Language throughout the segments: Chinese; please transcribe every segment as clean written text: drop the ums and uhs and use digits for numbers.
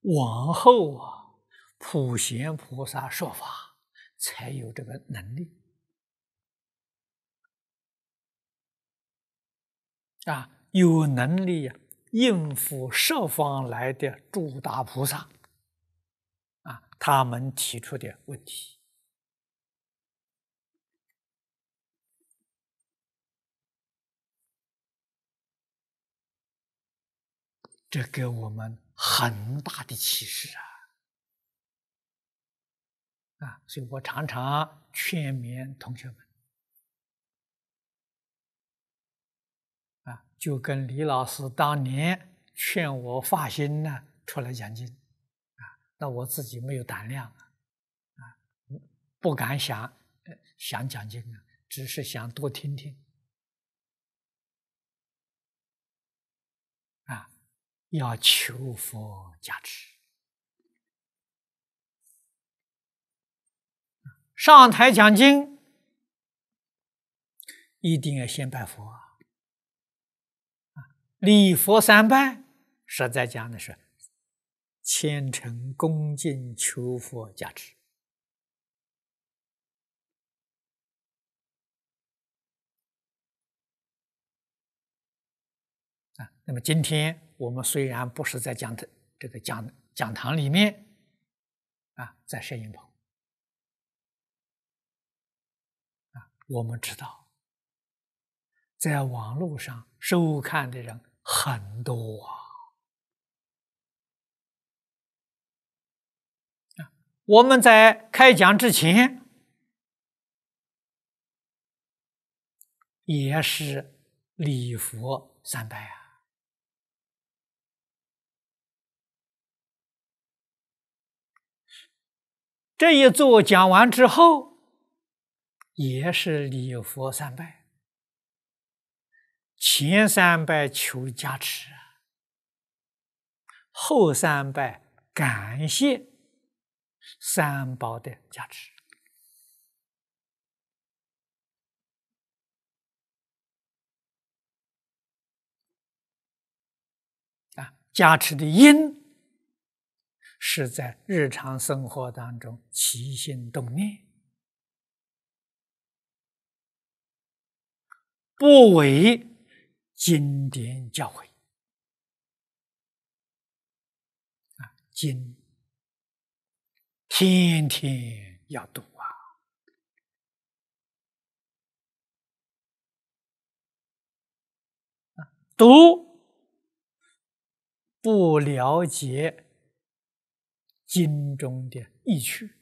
往后啊，普贤菩萨说法才有这个能力啊，有能力应付十方来的诸大菩萨啊，他们提出的问题。这给我们很大的启示所以我常常劝勉同学们就跟李老师当年劝我发心呢，出来讲经那我自己没有胆量不敢想讲经只是想多听听要求佛加持。上台讲经，一定要先拜佛礼佛三拜，实在讲的是虔诚恭敬求佛加持那么今天我们虽然不是在讲堂里面在摄影棚我们知道在网络上收看的人很多我们在开讲之前也是礼佛三拜这一座讲完之后也是礼佛三拜，前三拜求加持，后三拜感谢三宝的加持加持的因是在日常生活当中起心动念，不违经典教诲经天天要读读不了解经中的意趣，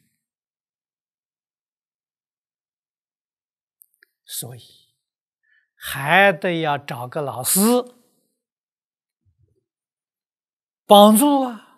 所以还得要找个老师帮助